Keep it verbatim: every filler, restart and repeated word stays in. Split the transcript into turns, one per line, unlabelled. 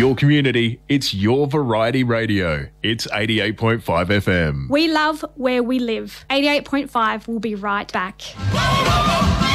your community. It's your variety radio. It's eighty-eight point five F M.
We love where we live. eighty-eight point five will be right back.